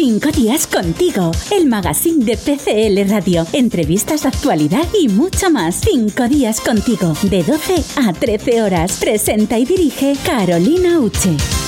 5 días contigo, el magazine de PCL Radio. Entrevistas, actualidad y mucho más. 5 días contigo, de 12 a 13 horas. Presenta y dirige Carolina Uche.